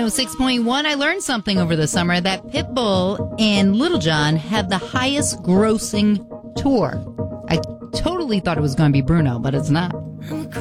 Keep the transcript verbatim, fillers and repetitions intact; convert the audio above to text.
oh six point one. I learned something over the summer that Pitbull and Little John have the highest grossing tour. I totally thought it was going to be Bruno, but it's not.